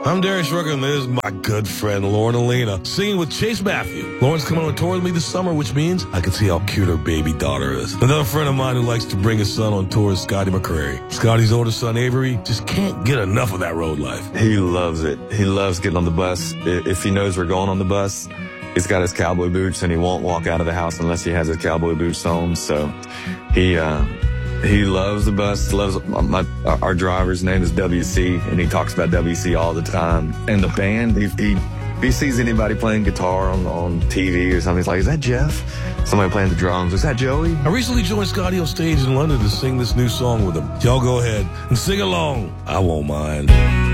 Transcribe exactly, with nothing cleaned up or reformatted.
I'm Darius Rucker, and this is my good friend Lauren Alina singing with Chase Matthew. Lauren's coming on tour with me this summer, which means I can see how cute her baby daughter is. Another friend of mine who likes to bring his son on tour is Scotty McCrary. Scotty's older son, Avery, just can't get enough of that road life. He loves it. He loves getting on the bus. If he knows we're going on the bus, he's got his cowboy boots, and he won't walk out of the house unless he has his cowboy boots on. So he... uh He loves the bus, loves my, our driver's name is W C, and he talks about W C all the time. And the band, he, he, if he sees anybody playing guitar on, on T V or something, he's like, is that Jeff? Somebody playing the drums, is that Joey? I recently joined Scotty on stage in London to sing this new song with him. Y'all go ahead and sing along. I won't mind.